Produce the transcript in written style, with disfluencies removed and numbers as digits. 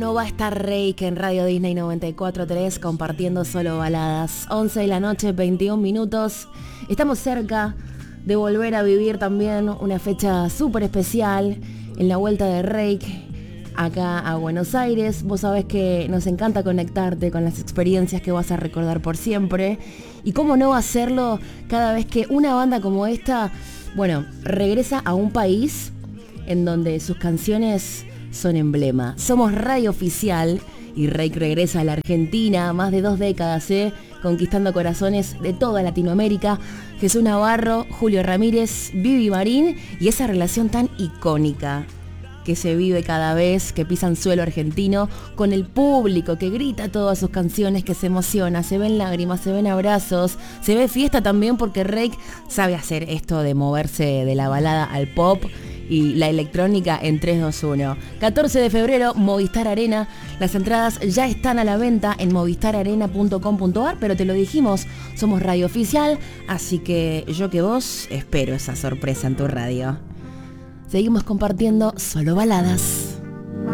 No va a estar Reik en Radio Disney 94.3 compartiendo solo baladas. 11 de la noche, 21 minutos. Estamos cerca de volver a vivir también una fecha súper especial en la vuelta de Reik acá a Buenos Aires. Vos sabés que nos encanta conectarte con las experiencias que vas a recordar por siempre. Y cómo no hacerlo cada vez que una banda como esta, bueno, regresa a un país en donde sus canciones son emblema. Somos Radio Oficial y Reik regresa a la Argentina, más de 2 décadas, conquistando corazones de toda Latinoamérica. Jesús Navarro, Julio Ramírez, Vivi Marín y esa relación tan icónica que se vive cada vez que pisan suelo argentino con el público que grita todas sus canciones, que se emociona, se ven lágrimas, se ven abrazos, se ve fiesta también porque Reik sabe hacer esto de moverse de la balada al pop y la electrónica en 3, 2, 1. 14 de febrero, Movistar Arena. Las entradas ya están a la venta en movistararena.com.ar, pero te lo dijimos, somos Radio Oficial, así que yo que vos espero esa sorpresa en tu radio. Seguimos compartiendo solo baladas.